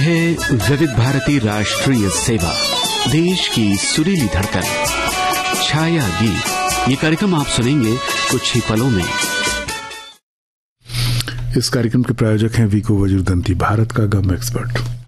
है विविध भारती राष्ट्रीय सेवा, देश की सुरीली धड़कन, छाया गीत। ये कार्यक्रम आप सुनेंगे कुछ ही पलों में। इस कार्यक्रम के प्रायोजक हैं वीको वज्रदंती, भारत का गम एक्सपर्ट।